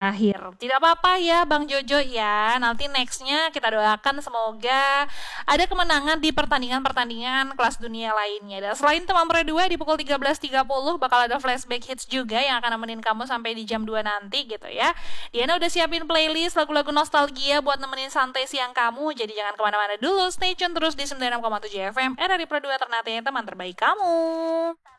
terakhir. Tidak apa-apa ya Bang Jojo ya. Nanti nextnya kita doakan semoga ada kemenangan di pertandingan-pertandingan kelas dunia lainnya. Dan selain Teman Pre 2 di pukul 13.30 bakal ada flashback hits juga yang akan nemenin kamu sampai di jam 2 nanti gitu ya. Diana udah siapin playlist lagu-lagu nostalgia buat nemenin santai siang kamu. Jadi jangan kemana-mana dulu, stay tune terus di 96,7 FM RRI Pro 2 Ternate, teman terbaik kamu.